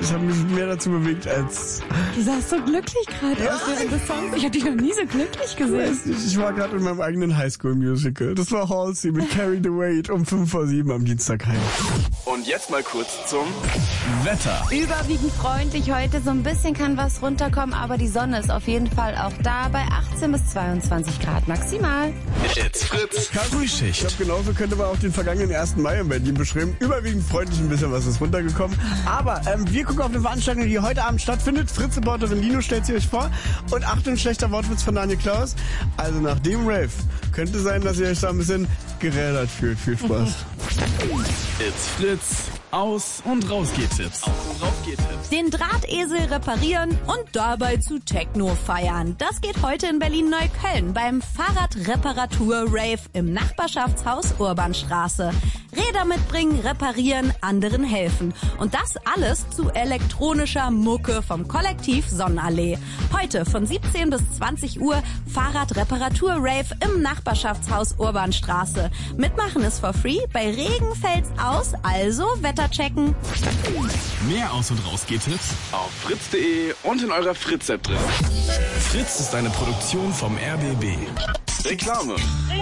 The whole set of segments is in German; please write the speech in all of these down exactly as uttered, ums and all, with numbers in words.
Ich habe mich mehr dazu bewegt als... Du sahst so glücklich gerade Ja. aus während des Songs. Ich habe dich noch nie so glücklich Ich gesehen. weiß nicht, ich war gerade in meinem eigenen Highschool-Musical. Das war Halsey mit Carry the Weight um fünf vor sieben am Dienstag heim. Und jetzt mal kurz zum Wetter. Überwiegend freundlich heute. So ein bisschen kann was runterkommen, aber die Sonne ist auf jeden Fall auch da bei achtzehn bis zweiundzwanzig Grad maximal. It's Fritz. Ich Frühschicht. glaube, genauso könnte man auch den vergangenen ersten Mai in Berlin beschreiben. Überwiegend freundlich, ein bisschen was ist runtergekommen. Aber ähm, wir gucken auf eine Veranstaltung, die heute Abend stattfindet. Fritz-Reporterin Lino stellt sie euch vor. Und Achtung, schlechter Wortwitz von Daniel Klaus. Also nach dem Rave könnte sein, dass ihr euch da ein bisschen gerädert fühlt. Viel Spaß. It's Fritz. Aus- und Rausgeht-Tipps. Aus- und Rausgeht-Tipps. Den Drahtesel reparieren und dabei zu Techno feiern. Das geht heute in Berlin-Neukölln beim Fahrradreparatur-Rave im Nachbarschaftshaus Urbanstraße. Räder mitbringen, reparieren, anderen helfen. Und das alles zu elektronischer Mucke vom Kollektiv Sonnenallee. Heute von siebzehn bis zwanzig Uhr Fahrradreparatur-Rave im Nachbarschaftshaus Urbanstraße. Mitmachen ist for free, bei Regen fällt's aus, also Wetter checken. Mehr Aus- und Rausgeht-Tipps auf fritz punkt de und in eurer Fritz-App drin. Fritz ist eine Produktion vom R B B. Reklame.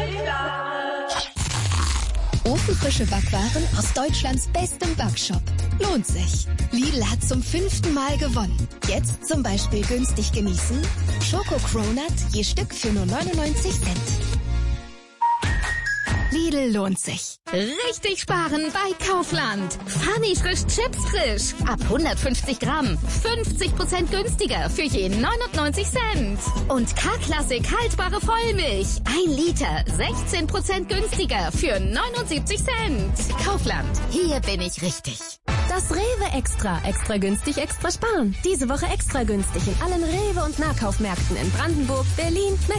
Ofenfrische Backwaren aus Deutschlands bestem Backshop. Lohnt sich. Lidl hat zum fünften Mal gewonnen. Jetzt zum Beispiel günstig genießen. Schoko Cronut je Stück für nur neunundneunzig Cent. Lidl lohnt sich. Richtig sparen bei Kaufland. Funny frisch Chips frisch. Ab hundertfünfzig Gramm. fünfzig Prozent günstiger für je neunundneunzig Cent. Und K-Klassik haltbare Vollmilch. ein Liter. sechzehn Prozent günstiger für neunundsiebzig Cent. Kaufland. Hier bin ich richtig. Das Rewe Extra. Extra günstig, extra sparen. Diese Woche extra günstig in allen Rewe- und Nahkaufmärkten in Brandenburg, Berlin,